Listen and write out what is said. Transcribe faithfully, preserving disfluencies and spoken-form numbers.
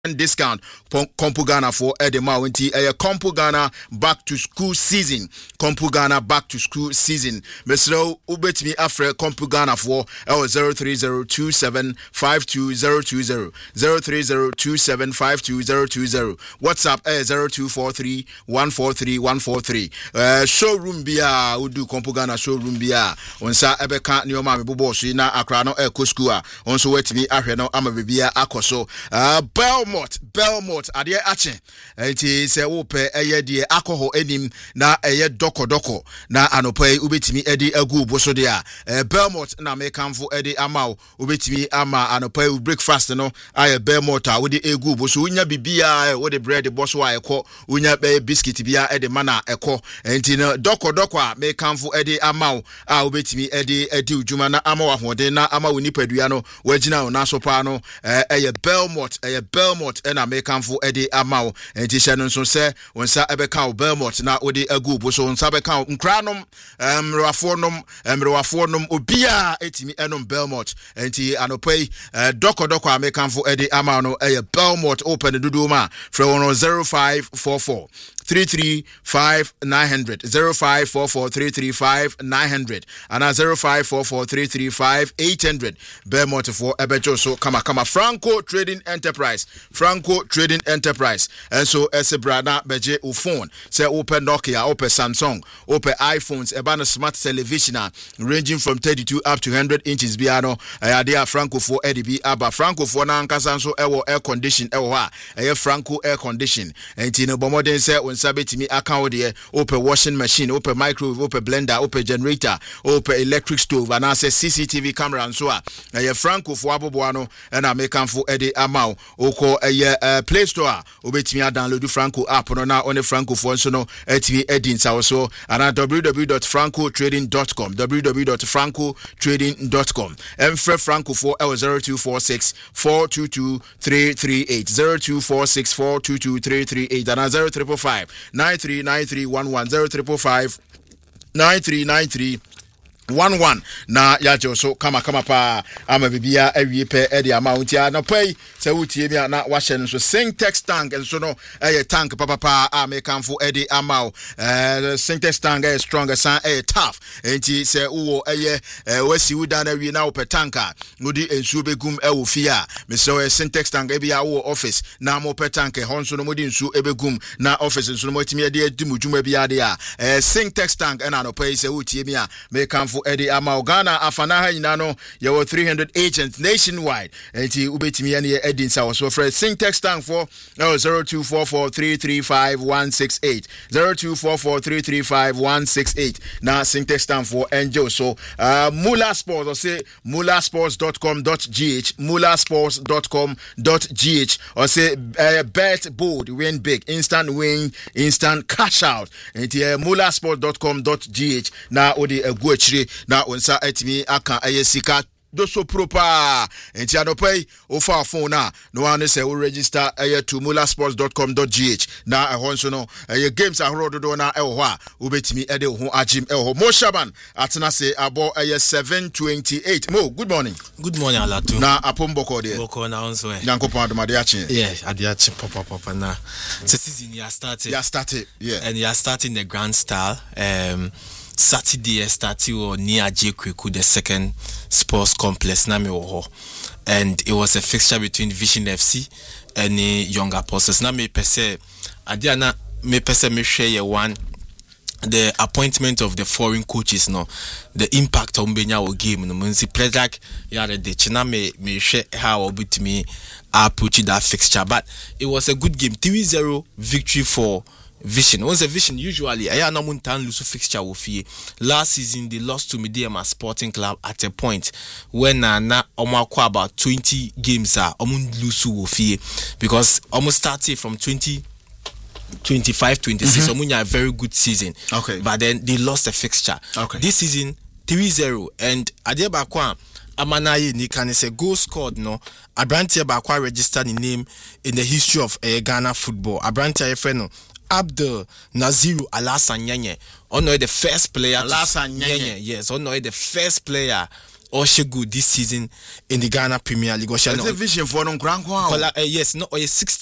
discount Kompu Ghana for Edema Winti a Kompu Ghana back to school season. Kompu Ghana back to school season. Mesro ubet me afre Kompu Ghana for L zero three zero two seven five two zero two zero zero three zero two seven five two zero two zero. WhatsApp eh zero two four three one four three one four three. Uh, showroom bia udu Kompu Ghana showroom bia onsa ebeka nioma me bobo so na akra no e ko school a onso wetimi ahwe no ama bebia akoso. Uh, Belmont Belmont ade ache enti se wo pe eye de alcohol enim na eye doko doko na anopai ubetimi edi agu boso de a Belmont na me kamfo edi ama ubetimi ama anopai breakfast no aye Belmont a wo de egu boso unya bibia wo de bread boso a ekọ unya be biscuit bia edi mana ekọ enti no doko doko a me kamfo edi ama a ubetimi edi edi ujuma na ama wa hode na ama woni padua no wagina na so pa no eye Belmont eye Belmont na me kamfo edi ama enti hye no so se wonsa ebeka o Belmont na odi agu boso wonsa beka nkranom mrewafo nom mrewafo nom obia etimi enom Belmont enti anopai doko doko a me kamfo edi ama no eye Belmont open dudu ma from zero five four four three three five nine hundred zero five four four three three five nine hundred and zero five four four three three five eight hundred Belmont for ebejo so kama kama Franco Trading Enterprise Franco Trading Enterprise and so as a brother beje u phone say open Nokia open Samsung open iPhones eba no smart television ranging from thirty-two up to one hundred inches biano aya Franco for edb aba Franco for na nkasa so ewo air condition ewo ha eye Franco air condition enti no bomodin say sabetimi account there open washing machine open microwave open blender open generator open electric stove and as a C C T V camera and so a eh Franco for aboboano and I make am for edi amount oko eh Play Store obetimi download Franco app no na on Franco for so no etimi edin so and w w w dot franco trading dot com w w w dot franco trading dot com and for Franco for zero two four six four two two three three eight zero two four six four two two three three eight and zero three five nine three nine three one one zero triple five nine three nine three one one na yajo so kama kama pa ama bibia awie pe e de amount ya na pai se wutie mi na wa hye so Syntex tank and so no eh tank papa pa a me kamfo e de amount eh Syntex tank is stronger san eh tough enti se wo eh wasi wuda na wie na wo pe tanka ngodi ensu begum e wo fia me so Syntex tank e bia wo office na mo pe tank e hon so no modi ensu e begum na office ensu no motimi e de dimujuma bia de a eh Syntex tank e na no pai se wutie mi a me kamfo Eddie Amaugana afana hina no yawo three hundred agents nationwide enti ubetimi ya ne Eddie Nsa so for Syntex tank for no zero two four four three three five one six eight zero two four four three three five one six eight na Syntex tank for Angel so uh Mula Sports or say mula sports dot com dot g h mula sports dot com dot g h or say uh, bet bold win big instant win instant cash out enti uh, mula sports dot com dot g h na odi egu achire na onsa etimi aka ayesika do so proper enti adopai ofa phone na no one say we register aye to mula sports dot com dot g h na ehon so no aye games ahoro do na ehho a obetimi ede ho agim ehho Mo Shaban atena say abo aye seven twenty-eight Mo good morning good morning Alatu na apomboko de boko na onso e Nyankopon adumade ache yeah ade ache papa papa na so season ya started ya started yeah and you are starting the grand style um Saturday started on near J Kweku the second sports complex na me wo and it was a fixture between Vision F C and Young Apostles na me pese adia na me pese me share one the appointment of the foreign coaches no the impact on Benya o game no munsi Predak ya the china me me share how obitimi approach that fixture but it was a good game three zero victory for Vision. Once a Vision usually I am not tan lose fixture with you. Last season they lost to Mediama Sporting Club at a point when na na omakwa about twenty games are almost lose with you because almost started from twenty twenty-five twenty-six mm-hmm. Omunya a very good season. Okay. But then they lost a fixture. Okay. This season three zero and Adeba Kwa Amanaye ni can say goal scored no Abrantia Bakwa registered the name in the history of uh, Ghana football. Abrantia Efreno Abdul Naziru Alassane Nyenye. Ono the first player Alassane Nyenye. Yes, Ono the first player Oshe good this season in the Ghana Premier League. Is it vision for no grand uh, yes, no, or sixteen